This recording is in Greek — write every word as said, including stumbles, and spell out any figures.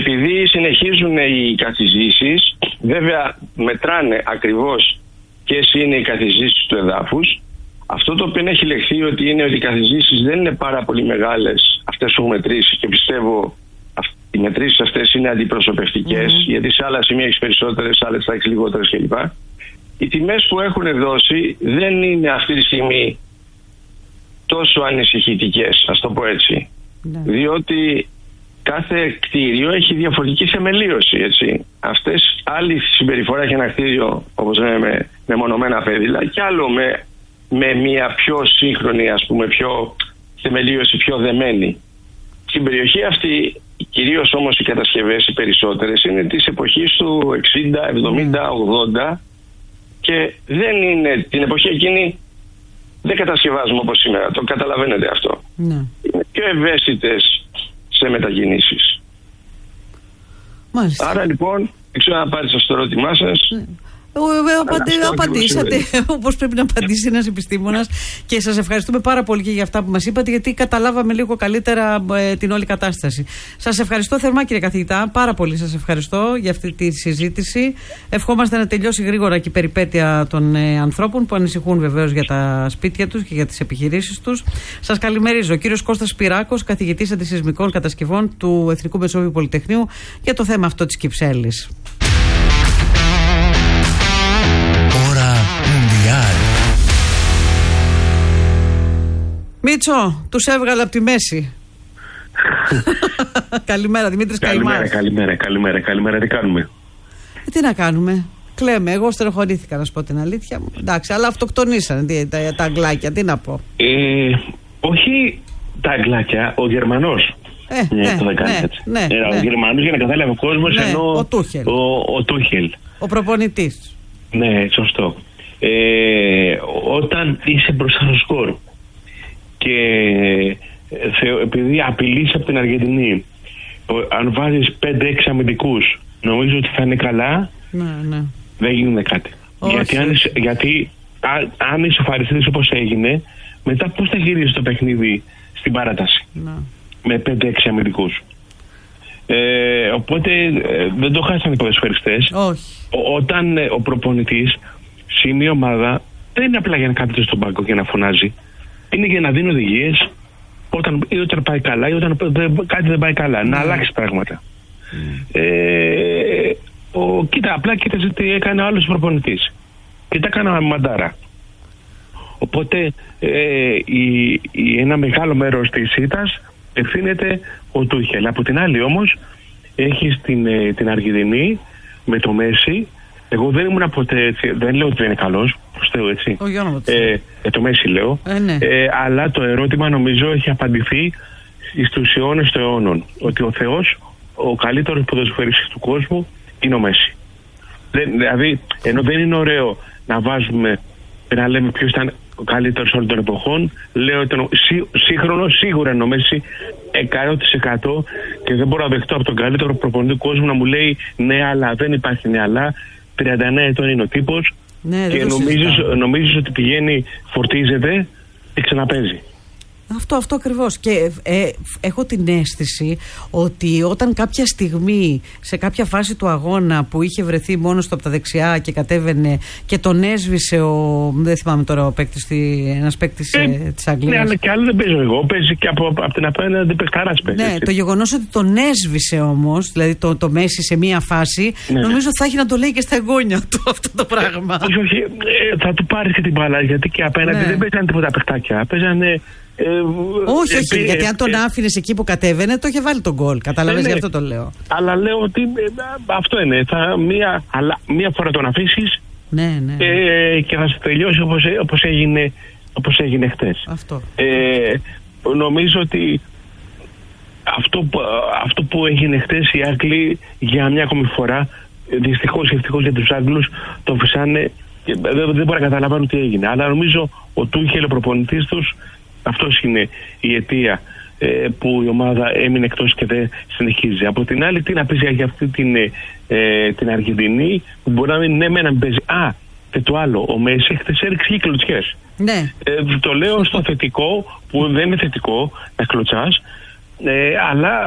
επειδή συνεχίζουν οι καθιζήσεις, βέβαια μετράνε ακριβώς ποιες είναι οι καθιζήσεις του εδάφους. Αυτό το οποίο έχει λεχθεί ότι είναι ότι οι καθιζήσεις δεν είναι πάρα πολύ μεγάλες αυτές που έχουν μετρήσει, και πιστεύω οι μετρήσεις αυτές είναι αντιπροσωπευτικές, mm-hmm. γιατί σε άλλα σημεία έχεις περισσότερες, σε άλλες θα έχεις λιγότερες κλπ. Οι τιμές που έχουν δώσει δεν είναι αυτή τη στιγμή τόσο ανησυχητικές, ας το πω έτσι. Mm-hmm. Διότι κάθε κτίριο έχει διαφορετική θεμελίωση, έτσι. Αυτές, άλλη συμπεριφορά έχει ένα κτίριο, όπως λέμε, με, με μονομένα πέδιλα, και άλλο με, με μια πιο σύγχρονη, ας πούμε, πιο θεμελίωση, πιο δεμένη. Στην περιοχή αυτή, κυρίως όμως οι κατασκευές οι περισσότερες είναι της εποχής του εξήντα, εβδομήντα, ογδόντα, και δεν είναι, την εποχή εκείνη δεν κατασκευάζουμε όπως σήμερα, το καταλαβαίνετε αυτό. Ναι. Είναι πιο ευαίσθητες σε μετακινήσεις. Μάλιστα. Άρα λοιπόν, δεν ξέρω αν πάρεις στο ερώτημά σας. Ναι. Απαντήσατε όπως πρέπει να απαντήσει ένας επιστήμονας, και σας ευχαριστούμε πάρα πολύ και για αυτά που μας είπατε, γιατί καταλάβαμε λίγο καλύτερα ε, την όλη κατάσταση. Σας ευχαριστώ θερμά, κύριε καθηγητά, πάρα πολύ σας ευχαριστώ για αυτή τη συζήτηση. Ευχόμαστε να τελειώσει γρήγορα και η περιπέτεια των ε, ανθρώπων που ανησυχούν βεβαίως για τα σπίτια τους και για τις επιχειρήσεις τους. Σας καλημερίζω. Ο κύριος Κώστας Σπυράκος, καθηγητής αντισεισμικών κατασκευών του Εθνικού Μεσόβιου Πολυτεχνείου, για το θέμα αυτό της Κυψέλης. Μίτσο, τους έβγαλα από τη μέση. Καλημέρα, Δημήτρης Καημάς. Καλημέρα, καλημέρα, καλημέρα, καλημέρα, τι κάνουμε? Ε, τι να κάνουμε, κλαίμε, εγώ στενοχωρήθηκα, να σου πω την αλήθεια μου. Εντάξει, αλλά αυτοκτονήσανε τα, τα αγγλάκια, τι να πω. Ε, όχι τα αγγλάκια, ο Γερμανός. Ε, ναι, το ναι, ναι, ναι, ο ναι. Γερμανός, για να κατάλαβε ο κόσμος, ναι, ενώ ο Τούχελ. Ο, ο Τούχελ. Ο προπονητής. Ναι, σωστό. Ε, όταν είσαι μπροστά στο σκορ και ε, επειδή απειλείς από την Αργεντινή, αν βάζεις πέντε έξι αμυντικούς, νομίζω ότι θα είναι καλά. Ναι, ναι. Δεν γίνεται κάτι. Όχι. Γιατί αν, γιατί αν, αν είσαι φαριστής όπως έγινε, μετά πώς θα γυρίσεις το παιχνίδι στην παράταση? Ναι. Με πέντε έξι αμυντικούς. Ε, οπότε ε, δεν το χάσανε οι ποδοσφαιριστές. Όχι. Ό, όταν ε, ο προπονητής σε μια ομάδα δεν είναι απλά για να κάθεται στον πάγκο και να φωνάζει. Είναι για να δίνει οδηγίες όταν, ή όταν πάει καλά ή όταν κάτι δεν πάει καλά. Mm. Να αλλάξει πράγματα. Mm. Ε, ο, κοίτα, απλά κοίταζε τι έκανε ο άλλος προπονητής. Και τα έκανα μαντάρα. Οπότε ε, η, η, ένα μεγάλο μέρος της ήττας ευθύνεται ο Τούχελ. Από την άλλη όμως έχεις την, ε, την Αργεντινή με το Μέση. Εγώ δεν ήμουν ποτέ έτσι, δεν λέω ότι δεν είναι καλός, προς Θεού, έτσι. Ε, ε, το Μέση λέω. Ε, ναι. ε, αλλά το ερώτημα νομίζω έχει απαντηθεί στους αιώνες των αιώνων. Ότι ο Θεός, ο καλύτερος ποδοσφαιριστής του κόσμου, είναι ο Μέση. Δεν, δηλαδή, ενώ δεν είναι ωραίο να βάζουμε, να λέμε ποιος ήταν ο καλύτερος όλων των εποχών, λέω ότι σύ, σύγχρονο σίγουρα είναι ο Μέση εκατό τοις εκατό, και δεν μπορώ να δεχτώ από τον καλύτερο προπονητή του κόσμου να μου λέει ναι, αλλά δεν υπάρχει ναι, αλλά. τριάντα εννέα ετών είναι ο τύπος, ναι, και νομίζεις, νομίζεις ότι πηγαίνει, φορτίζεται και ξαναπέζει. Αυτό, αυτό ακριβώς. Και ε, έχω την αίσθηση ότι όταν κάποια στιγμή, σε κάποια φάση του αγώνα που είχε βρεθεί μόνος του από τα δεξιά και κατέβαινε και τον έσβησε ο, δεν θυμάμαι τώρα ο παίκτης, ένας παίκτης ε, ε, της Αγγλίας. Ναι, αλλά και άλλο δεν παίζω εγώ, παίζει και από, από την απέναντι παιχταράς παίζει. Ναι, το γεγονός ότι τον έσβησε όμως, δηλαδή το, το Μέση σε μία φάση, ναι, νομίζω θα έχει να το λέει και στα εγγόνια του αυτό το πράγμα. Όχι, όχι, ε, θα του πάρει και την μπάλα, γιατί και απέναντι, ναι, δεν παίζανε τίποτα παιχτάκια, παίζανε. Ε, όχι, όχι, ε, γιατί αν τον ε, άφηνες εκεί που κατέβαινε, το είχε βάλει τον γκολ. Καταλαβαίνεις, ναι, γι' αυτό το λέω. Αλλά λέω ότι ε, αυτό είναι. Θα, μία, αλλά, μία φορά τον αφήσεις, ναι, ναι, ε, και θα σε τελειώσει όπως, όπως, έγινε, όπως έγινε χτες. Αυτό. Ε, νομίζω ότι αυτό που, αυτό που έγινε χτες, οι Άγγλοι για μια ακόμη φορά, δυστυχώς, ευτυχώς για τους Άγγλους, το φυσάνε. Δεν, δεν μπορώ να καταλαβαίνω τι έγινε. Αλλά νομίζω ο Τούχελ, ο προπονητής τους, αυτός είναι η αιτία ε, που η ομάδα έμεινε εκτός και δεν συνεχίζει. Από την άλλη, τι να πεις για αυτή την, ε, την Αργεντινή, που μπορεί να μην, ναι, με να μην παίζει. Α, και το άλλο, ο Μέση χθες έριξε και κλωτσιές. Ναι. Ε, το λέω στο θετικό, που δεν είναι θετικό να κλωτσάς, ε, αλλά